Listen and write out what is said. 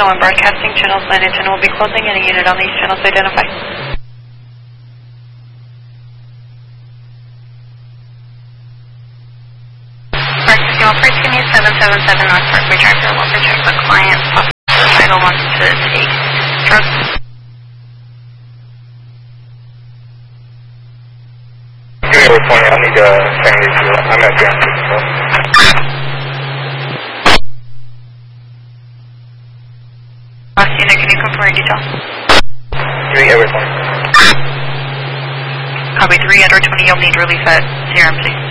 Channel 1 broadcasting. Channels 9 and 10 will be closing. Any unit on these channels identify. Broadcasting operation 777 North Parkway Drive. We'll protect the client. Title wants to take drugs. I need to send you to, I'm at Grand Prix. Austina, can you confirm your details? 3 Edward 20. Copy 3 Edward 20, you'll need relief at CRMC.